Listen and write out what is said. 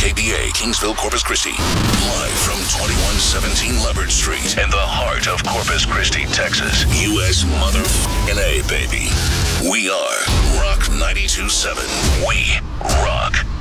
KBA, Kingsville, Corpus Christi. Live from 2117 Leopard Street in the heart of Corpus Christi, Texas. U.S. motherfucking A, baby. We are Rock 92.7. We rock.